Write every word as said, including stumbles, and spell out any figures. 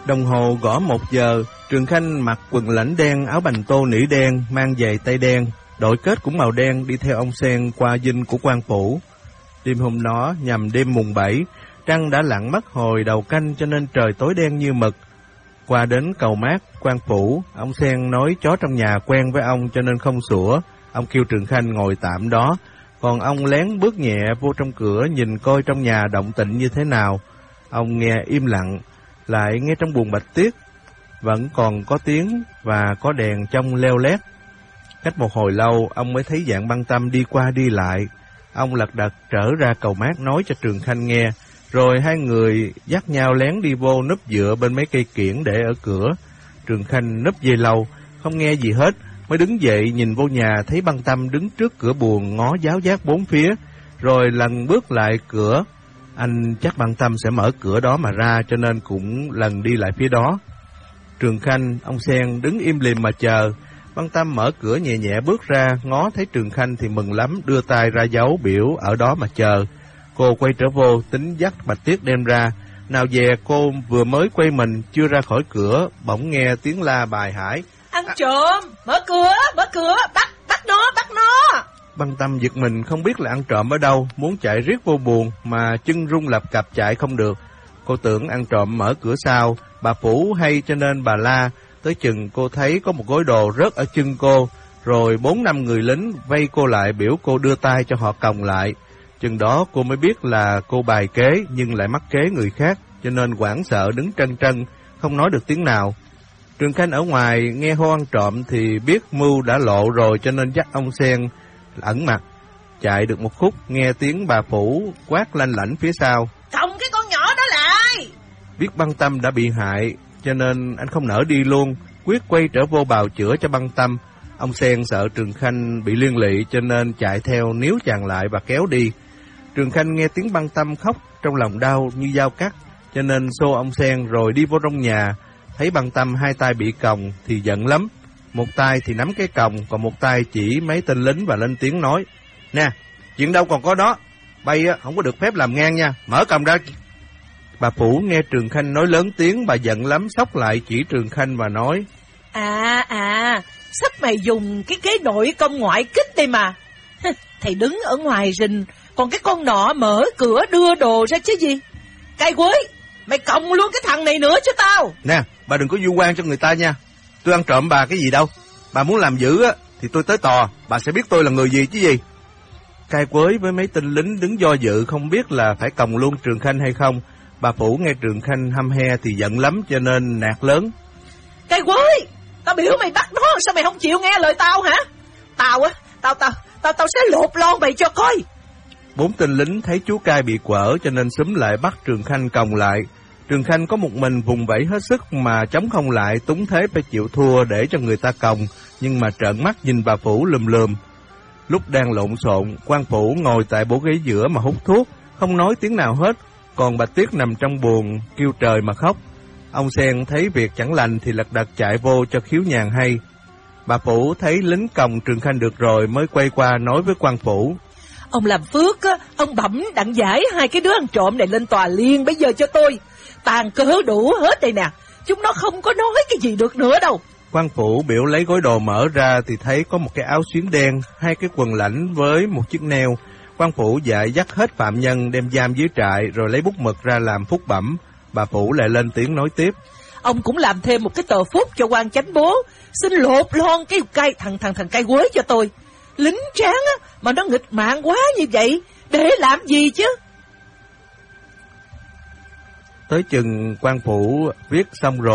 Đồng hồ gõ một giờ, Trường Khanh mặc quần lãnh đen, áo bành tô nỉ đen, mang giày tay đen, đội kết cũng màu đen, đi theo ông Sen qua dinh của quan phủ. Đêm hôm đó nhằm đêm mùng bảy, trăng đã lặn mất hồi đầu canh cho nên trời tối đen như mực. Qua đến cầu mát, quan phủ, ông Sen nói chó trong nhà quen với ông cho nên không sủa. Ông kêu Trường Khanh ngồi tạm đó, còn ông lén bước nhẹ vô trong cửa nhìn coi trong nhà động tĩnh như thế nào. Ông nghe im lặng, lại nghe trong buồng bạch tuyết vẫn còn có tiếng và có đèn trong leo lét. Cách một hồi lâu, ông mới thấy Dạng Băng Tâm đi qua đi lại. Ông lật đật trở ra cầu mát nói cho Trường Khanh nghe, rồi hai người dắt nhau lén đi vô núp dựa bên mấy cây kiển để ở cửa. Trường Khanh núp dây lâu, không nghe gì hết, mới đứng dậy nhìn vô nhà thấy Băng Tâm đứng trước cửa buồng ngó giáo giác bốn phía, rồi lần bước lại cửa. Anh chắc Băng Tâm sẽ mở cửa đó mà ra, cho nên cũng lần đi lại phía đó. Trường Khanh, ông Sen đứng im lìm mà chờ. Băng Tâm mở cửa nhẹ nhẹ bước ra, ngó thấy Trường Khanh thì mừng lắm, đưa tay ra dấu biểu ở đó mà chờ. Cô quay trở vô, tính dắt Bạch Tuyết đem ra. Nào dè cô vừa mới quay mình, chưa ra khỏi cửa, bỗng nghe tiếng la bài hải. Ăn trộm, mở cửa, mở cửa, bắt, bắt nó, bắt nó. Băng Tâm giật mình không biết là ăn trộm ở đâu, muốn chạy riết vô buồng mà chân rung lập cập chạy không được. Cô tưởng ăn trộm mở cửa sau, bà phủ hay cho nên bà la, tới chừng cô thấy có một gói đồ rớt ở chân cô, rồi bốn năm người lính vây cô lại biểu cô đưa tay cho họ còng lại. Chừng đó cô mới biết là cô bài kế nhưng lại mắc kế người khác, cho nên hoảng sợ đứng trân trân, không nói được tiếng nào. Trường Khanh ở ngoài nghe hô ăn trộm thì biết mưu đã lộ rồi, cho nên dắt ông Sen ẩn mặt. Chạy được một khúc, nghe tiếng bà phủ quát lanh lảnh phía sau. Còng cái con nhỏ đó lại! Biết Băng Tâm đã bị hại, cho nên anh không nỡ đi luôn, quyết quay trở vô bào chữa cho Băng Tâm. Ông Sen sợ Trường Khanh bị liên lụy cho nên chạy theo níu chàng lại và kéo đi. Trường Khanh nghe tiếng Băng Tâm khóc trong lòng đau như dao cắt, cho nên xô ông Sen rồi đi vô trong nhà. Thấy Băng Tâm hai tay bị còng thì giận lắm, một tay thì nắm cái còng, còn một tay chỉ mấy tên lính và lên tiếng nói. Nè, chuyện đâu còn có đó, bay á không có được phép làm ngang nha, mở còng ra. Bà phủ nghe Trường Khanh nói lớn tiếng, bà giận lắm, xốc lại chỉ Trường Khanh và nói. À à, sắp mày dùng cái kế nội công ngoại kích đây mà. Thầy đứng ở ngoài rình, còn cái con nọ mở cửa đưa đồ ra chứ gì. Cây quới, mày còng luôn cái thằng này nữa chứ tao. Nè, bà đừng có vu oan cho người ta nha. Tôi ăn trộm bà cái gì đâu. Bà muốn làm dữ á thì tôi tới tòa, bà sẽ biết tôi là người gì chứ gì. Cai quới với mấy tên lính đứng do dự không biết là phải còng luôn Trường Khanh hay không. Bà phủ nghe Trường Khanh hăm he thì giận lắm cho nên nạt lớn. Cai quới, tao biểu mày bắt nó, sao mày không chịu nghe lời tao hả? Tao á, tao tao tao tao sẽ lột lon mày cho coi. Bốn tên lính thấy chú cai bị quở cho nên xúm lại bắt Trường Khanh còng lại. Trường Khanh có một mình vùng vẫy hết sức mà chống không lại, túng thế phải chịu thua để cho người ta còng, nhưng mà trợn mắt nhìn bà phủ lùm lùm. Lúc đang lộn xộn, quan phủ ngồi tại bổ ghế giữa mà hút thuốc, không nói tiếng nào hết, còn Bạch Tuyết nằm trong buồng kêu trời mà khóc. Ông Sen thấy việc chẳng lành thì lật đật chạy vô cho khiếu nhàn hay. Bà phủ thấy lính còng Trường Khanh được rồi mới quay qua nói với quan phủ. Ông làm phước á, ông bẩm đặng giải hai cái đứa ăn trộm này lên tòa liền bây giờ cho tôi. Tàn cớ đủ hết đây nè, chúng nó không có nói cái gì được nữa đâu. Quan phủ biểu lấy gói đồ mở ra thì thấy có một cái áo xuyến đen, hai cái quần lãnh với một chiếc neo. Quan phủ dạy dắt hết phạm nhân đem giam dưới trại rồi lấy bút mực ra làm phúc bẩm. Bà phủ lại lên tiếng nói tiếp. Ông cũng làm thêm một cái tờ phúc cho quan chánh bố, xin lột lon cái cây thằng thằng thằng cây quới cho tôi. Lính tráng á mà nó nghịch mạng quá như vậy, để làm gì chứ? Tới chừng quan phủ viết xong rồi